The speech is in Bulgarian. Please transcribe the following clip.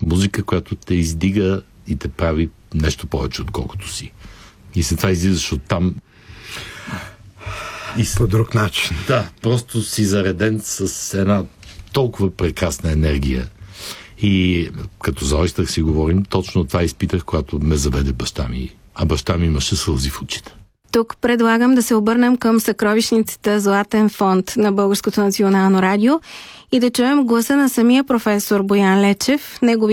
Музика, която те издига и те прави нещо повече, отколкото си. И след това излизаш оттам по друг начин. Да, просто си зареден с една толкова прекрасна енергия. И като за Ойстър си говорим, точно това изпитах, когато ме заведе баща ми. А баща ми имаше сълзи в очите. Тук предлагам да се обърнем към съкровищницата Златен фонд на Българското национално радио и да чуем гласа на самия професор Боян Лечев, негови